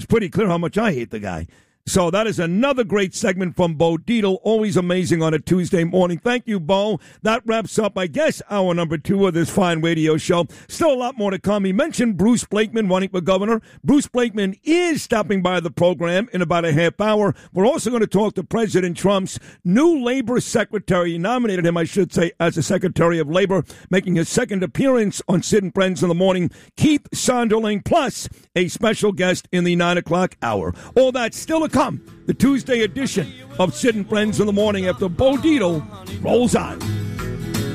It's pretty clear how much I hate the guy. So that is another great segment from Bo Dietl. Always amazing on a Tuesday morning. Thank you, Bo. That wraps up, I guess, hour number 2 of this fine radio show. Still a lot more to come. He mentioned Bruce Blakeman running for governor. Bruce Blakeman is stopping by the program in about a half hour. We're also going to talk to President Trump's new labor secretary. He nominated him, I should say, as a Secretary of Labor, making his second appearance on Sid and Friends in the Morning. Keith Sonderling, plus a special guest in the 9 o'clock hour. All that still to come. The Tuesday edition of Sid and Friends in the Morning after Bo Dietl rolls on.